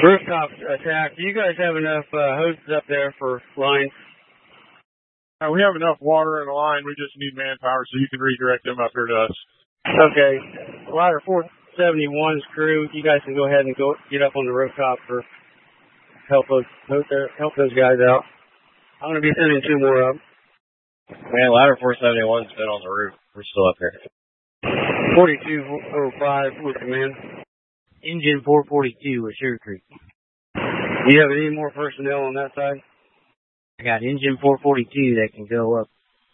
Rooftop attack. Do you guys have enough hoses up there for lines? We have enough water in the line. We just need manpower, so you can redirect them up here to us. Okay. Ladder 471's crew, you guys can go ahead and get up on the rooftop for help those guys out. I'm going to be sending 2 more up. Man, ladder 471's been on the roof. We're still up here. 4205 with command. Engine 442 with Sugar Creek. Do you have any more personnel on that side? I got engine 442 that can go up